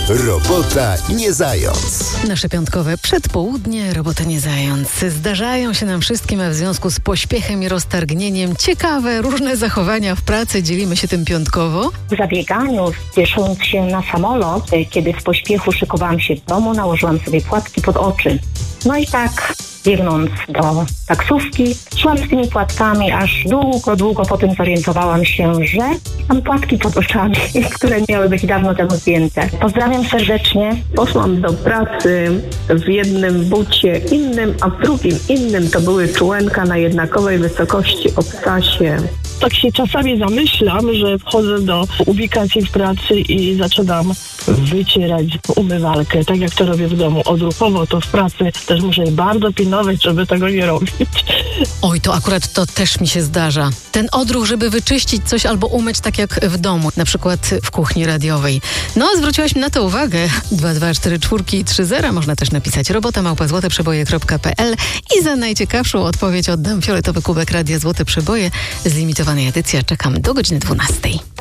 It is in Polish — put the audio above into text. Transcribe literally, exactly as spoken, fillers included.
Robota nie zając. Nasze piątkowe przedpołudnie, robota nie zając. Zdarzają się nam wszystkim, a w związku z pośpiechem i roztargnieniem ciekawe, różne zachowania w pracy. Dzielimy się tym piątkowo. W zabieganiu, spiesząc się na samolot, kiedy w pośpiechu szykowałam się do domu, nałożyłam sobie płatki pod oczy. No i tak, biegnąc do taksówki, szłam z tymi płatkami, aż długo, długo potem zorientowałam się, że mam płatki pod oczami, które miały być dawno temu zdjęte. Pozdrawiam serdecznie. Poszłam do pracy w jednym bucie innym, a w drugim innym. To były czułenka na jednakowej wysokości obcasie. Tak się czasami zamyślam, że wchodzę do ubikacji w pracy i zaczynam wycierać umywalkę, tak jak to robię w domu odruchowo, to w pracy też muszę bardzo pilnować, żeby tego nie robić. Oj, to akurat to też mi się zdarza. Ten odruch, żeby wyczyścić coś albo umyć tak jak w domu, na przykład w kuchni radiowej. No, zwróciłaś mi na to uwagę. dwa dwa cztery cztery trzy zero. Można też napisać robota małpa złote przeboje kropka pe el i za najciekawszą odpowiedź oddam fioletowy kubek Radia Złote Przeboje z limitowanej edycji. Czekam do godziny dwunastej.